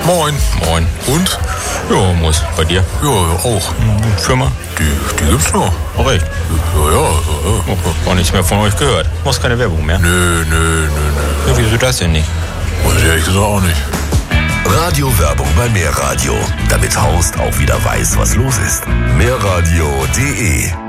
Moin. Moin. Und? Ja, muss. Bei dir? Ja, auch. Firma? Die gibt's noch. Auch recht. Ja. Oh, gar nichts mehr von euch gehört. Machst keine Werbung mehr? Nö. Ja, wieso das denn nicht? Weiß ich ehrlich gesagt auch nicht. Radiowerbung bei Mehrradio, damit Horst auch wieder weiß, was los ist. Mehrradio.de